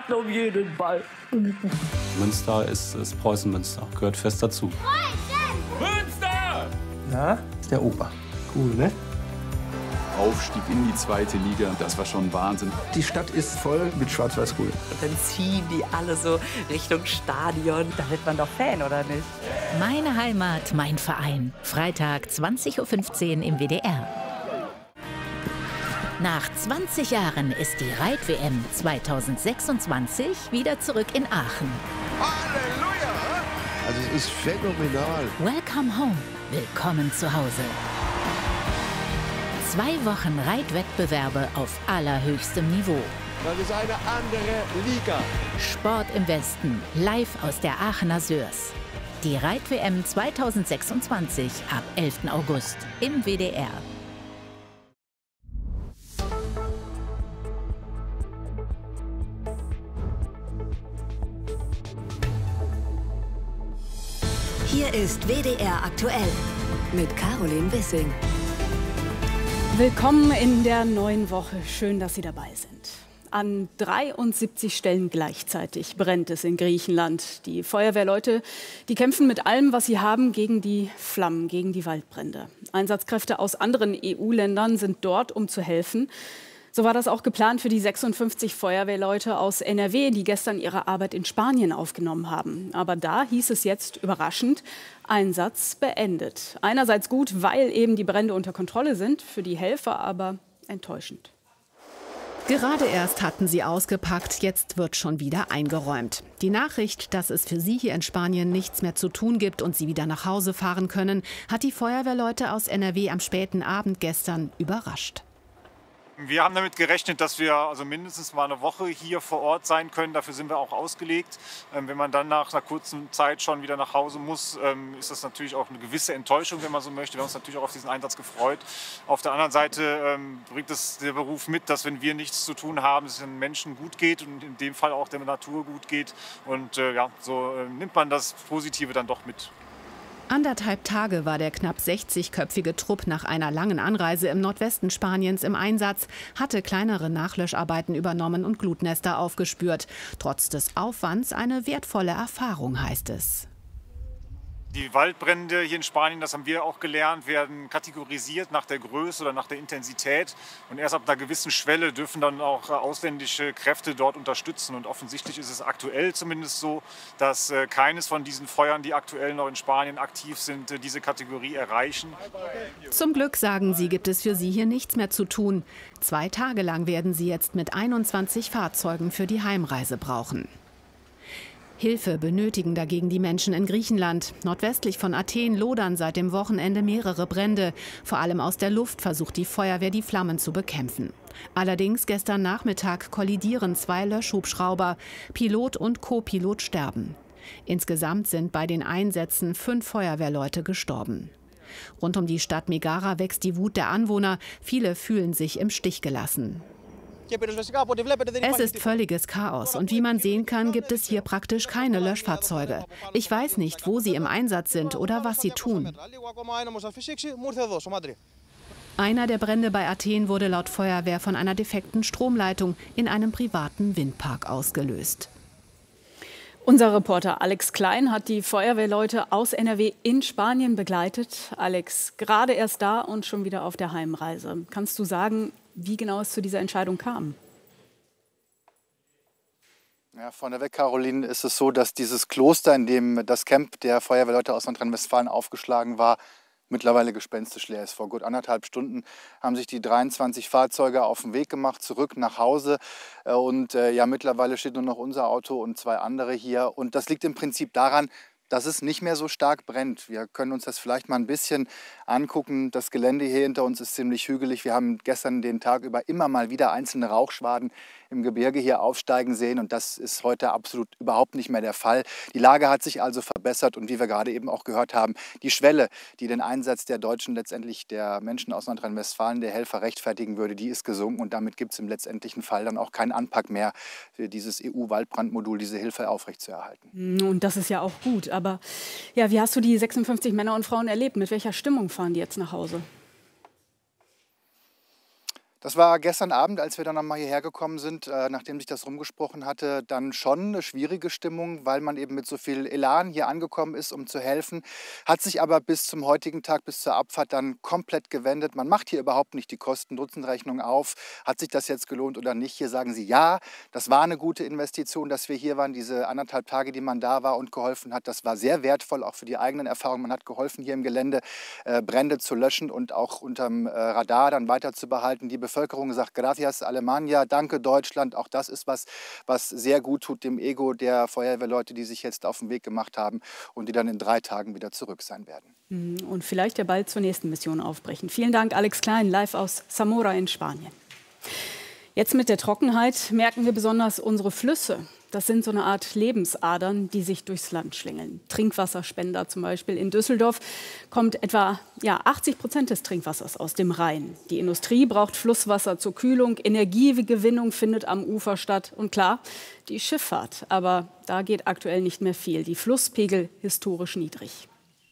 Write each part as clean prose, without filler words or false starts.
warten um jeden Ball. Münster ist Preußen-Münster, gehört fest dazu. Münster! Na, ist der Opa. Cool, ne? Aufstieg in die zweite Liga, das war schon Wahnsinn. Die Stadt ist voll mit Schwarz-Weiß-Grün. Dann ziehen die alle so Richtung Stadion. Da wird man doch Fan, oder nicht? Meine Heimat, mein Verein. Freitag 20:15 Uhr im WDR. Nach 20 Jahren ist die Reit-WM 2026 wieder zurück in Aachen. Halleluja! Also es ist phänomenal. Welcome home. Willkommen zu Hause. 2 Wochen Reitwettbewerbe auf allerhöchstem Niveau. Das ist eine andere Liga. Sport im Westen, live aus der Aachener Sörs. Die Reit-WM 2026 ab 11. August im WDR. Hier ist WDR aktuell mit Caroline Wissing. Willkommen in der neuen Woche. Schön, dass Sie dabei sind. An 73 Stellen gleichzeitig brennt es in Griechenland. Die Feuerwehrleute, die kämpfen mit allem, was sie haben, gegen die Flammen, gegen die Waldbrände. Einsatzkräfte aus anderen EU-Ländern sind dort, um zu helfen. So war das auch geplant für die 56 Feuerwehrleute aus NRW, die gestern ihre Arbeit in Spanien aufgenommen haben. Aber da hieß es jetzt überraschend, Einsatz beendet. Einerseits gut, weil eben die Brände unter Kontrolle sind, für die Helfer aber enttäuschend. Gerade erst hatten sie ausgepackt, jetzt wird schon wieder eingeräumt. Die Nachricht, dass es für sie hier in Spanien nichts mehr zu tun gibt und sie wieder nach Hause fahren können, hat die Feuerwehrleute aus NRW am späten Abend gestern überrascht. Wir haben damit gerechnet, dass wir also mindestens mal eine Woche hier vor Ort sein können. Dafür sind wir auch ausgelegt. Wenn man dann nach einer kurzen Zeit schon wieder nach Hause muss, ist das natürlich auch eine gewisse Enttäuschung, wenn man so möchte. Wir haben uns natürlich auch auf diesen Einsatz gefreut. Auf der anderen Seite bringt es der Beruf mit, dass wenn wir nichts zu tun haben, es den Menschen gut geht und in dem Fall auch der Natur gut geht. Und ja, so nimmt man das Positive dann doch mit. 1,5 Tage war der knapp 60-köpfige Trupp nach einer langen Anreise im Nordwesten Spaniens im Einsatz, hatte kleinere Nachlöscharbeiten übernommen und Glutnester aufgespürt. Trotz des Aufwands eine wertvolle Erfahrung, heißt es. Die Waldbrände hier in Spanien, das haben wir auch gelernt, werden kategorisiert nach der Größe oder nach der Intensität. Und erst ab einer gewissen Schwelle dürfen dann auch ausländische Kräfte dort unterstützen. Und offensichtlich ist es aktuell zumindest so, dass keines von diesen Feuern, die aktuell noch in Spanien aktiv sind, diese Kategorie erreichen. Zum Glück, sagen sie, gibt es für sie hier nichts mehr zu tun. 2 Tage lang werden sie jetzt mit 21 Fahrzeugen für die Heimreise brauchen. Hilfe benötigen dagegen die Menschen in Griechenland. Nordwestlich von Athen lodern seit dem Wochenende mehrere Brände. Vor allem aus der Luft versucht die Feuerwehr, die Flammen zu bekämpfen. Allerdings gestern Nachmittag kollidieren 2 Löschhubschrauber. Pilot und Co-Pilot sterben. Insgesamt sind bei den Einsätzen 5 Feuerwehrleute gestorben. Rund um die Stadt Megara wächst die Wut der Anwohner. Viele fühlen sich im Stich gelassen. Es ist völliges Chaos und wie man sehen kann, gibt es hier praktisch keine Löschfahrzeuge. Ich weiß nicht, wo sie im Einsatz sind oder was sie tun. Einer der Brände bei Athen wurde laut Feuerwehr von einer defekten Stromleitung in einem privaten Windpark ausgelöst. Unser Reporter Alex Klein hat die Feuerwehrleute aus NRW in Spanien begleitet. Alex, gerade erst da und schon wieder auf der Heimreise. Kannst du sagen, wie genau es zu dieser Entscheidung kam? Ja, vorneweg, Caroline, ist es so, dass dieses Kloster, in dem das Camp der Feuerwehrleute aus Nordrhein-Westfalen aufgeschlagen war, mittlerweile gespenstisch leer ist. Vor gut 1,5 Stunden haben sich die 23 Fahrzeuge auf den Weg gemacht, zurück nach Hause. Und ja, mittlerweile steht nur noch unser Auto und 2 andere hier. Und das liegt im Prinzip daran, dass es nicht mehr so stark brennt. Wir können uns das vielleicht mal ein bisschen angucken. Das Gelände hier hinter uns ist ziemlich hügelig. Wir haben gestern den Tag über immer mal wieder einzelne Rauchschwaden im Gebirge hier aufsteigen sehen. Und das ist heute absolut überhaupt nicht mehr der Fall. Die Lage hat sich also verbessert. Und wie wir gerade eben auch gehört haben, die Schwelle, die den Einsatz der Deutschen, letztendlich der Menschen aus Nordrhein-Westfalen, der Helfer rechtfertigen würde, die ist gesunken. Und damit gibt es im letztendlichen Fall dann auch keinen Anpack mehr für dieses EU-Waldbrandmodul, diese Hilfe aufrechtzuerhalten. Und das ist ja auch gut. Aber ja, wie hast du die 56 Männer und Frauen erlebt? Mit welcher Stimmung fahren die jetzt nach Hause? Das war gestern Abend, als wir dann nochmal hierher gekommen sind, nachdem sich das rumgesprochen hatte, dann schon eine schwierige Stimmung, weil man eben mit so viel Elan hier angekommen ist, um zu helfen. Hat sich aber bis zum heutigen Tag, bis zur Abfahrt dann komplett gewendet. Man macht hier überhaupt nicht die Kosten-Nutzen-Rechnung auf. Hat sich das jetzt gelohnt oder nicht? Hier sagen sie, ja, das war eine gute Investition, dass wir hier waren. Diese 1,5 Tage, die man da war und geholfen hat, das war sehr wertvoll, auch für die eigenen Erfahrungen. Man hat geholfen, hier im Gelände Brände zu löschen und auch unterm Radar dann weiter zu behalten. Die Bevölkerung sagt Gracias Alemania, danke Deutschland. Auch das ist was sehr gut tut dem Ego der Feuerwehrleute, die sich jetzt auf den Weg gemacht haben und die dann in 3 Tagen wieder zurück sein werden. Und vielleicht ja bald zur nächsten Mission aufbrechen. Vielen Dank, Alex Klein, live aus Zamora in Spanien. Jetzt mit der Trockenheit merken wir besonders unsere Flüsse. Das sind so eine Art Lebensadern, die sich durchs Land schlängeln. Trinkwasserspender zum Beispiel. In Düsseldorf kommt etwa 80% des Trinkwassers aus dem Rhein. Die Industrie braucht Flusswasser zur Kühlung. Energiegewinnung findet am Ufer statt. Und klar, die Schifffahrt. Aber da geht aktuell nicht mehr viel. Die Flusspegel historisch niedrig.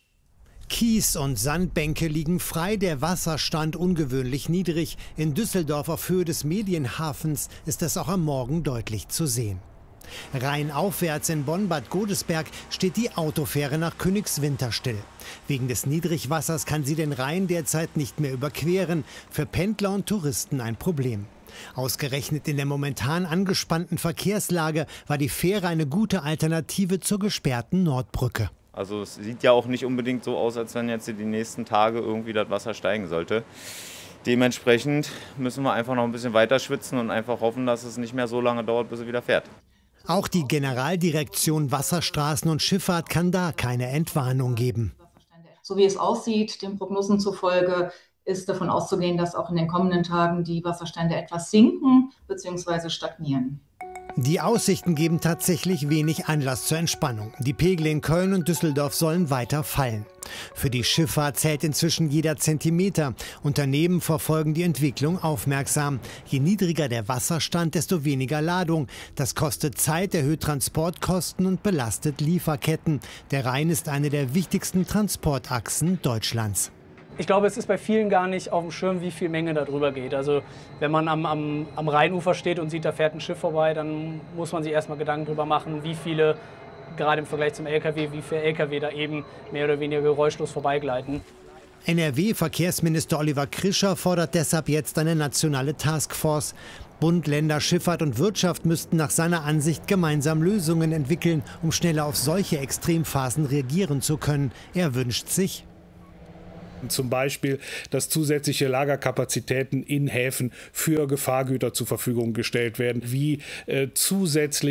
Kies und Sandbänke liegen frei, der Wasserstand ungewöhnlich niedrig. In Düsseldorf auf Höhe des Medienhafens ist das auch am Morgen deutlich zu sehen. Rheinaufwärts in Bonn-Bad Godesberg steht die Autofähre nach Königswinter still. Wegen des Niedrigwassers kann sie den Rhein derzeit nicht mehr überqueren. Für Pendler und Touristen ein Problem. Ausgerechnet in der momentan angespannten Verkehrslage war die Fähre eine gute Alternative zur gesperrten Nordbrücke. Also es sieht ja auch nicht unbedingt so aus, als wenn jetzt die nächsten Tage irgendwie das Wasser steigen sollte. Dementsprechend müssen wir einfach noch ein bisschen weiter schwitzen und einfach hoffen, dass es nicht mehr so lange dauert, bis es wieder fährt. Auch die Generaldirektion Wasserstraßen und Schifffahrt kann da keine Entwarnung geben. So wie es aussieht, den Prognosen zufolge, ist davon auszugehen, dass auch in den kommenden Tagen die Wasserstände etwas sinken bzw. stagnieren. Die Aussichten geben tatsächlich wenig Anlass zur Entspannung. Die Pegel in Köln und Düsseldorf sollen weiter fallen. Für die Schifffahrt zählt inzwischen jeder Zentimeter. Unternehmen verfolgen die Entwicklung aufmerksam. Je niedriger der Wasserstand, desto weniger Ladung. Das kostet Zeit, erhöht Transportkosten und belastet Lieferketten. Der Rhein ist eine der wichtigsten Transportachsen Deutschlands. Ich glaube, es ist bei vielen gar nicht auf dem Schirm, wie viel Menge da drüber geht. Also wenn man am Rheinufer steht und sieht, da fährt ein Schiff vorbei, dann muss man sich erstmal Gedanken darüber machen, wie viele, gerade im Vergleich zum LKW, wie viele LKW da eben mehr oder weniger geräuschlos vorbeigleiten. NRW-Verkehrsminister Oliver Krischer fordert deshalb jetzt eine nationale Taskforce. Bund, Länder, Schifffahrt und Wirtschaft müssten nach seiner Ansicht gemeinsam Lösungen entwickeln, um schneller auf solche Extremphasen reagieren zu können. Er wünscht sich zum Beispiel, dass zusätzliche Lagerkapazitäten in Häfen für Gefahrgüter zur Verfügung gestellt werden, wie zusätzlich